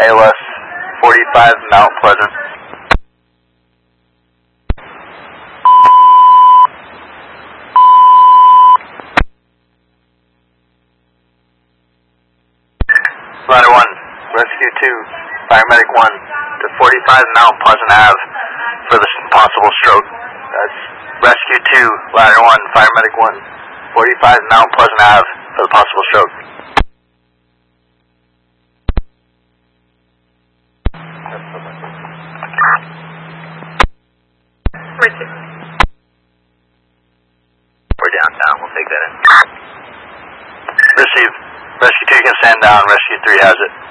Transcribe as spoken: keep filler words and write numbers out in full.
A L S forty-five Mount Pleasant. Ladder one, Rescue two, Paramedic one to forty-five Mount Pleasant Ave for the possible stroke. That's Rescue two, Ladder one, Paramedic one, forty-five Mount Pleasant Ave for the possible stroke. We're downtown, we'll take that in. Receive. Rescue two can stand down, Rescue three has it.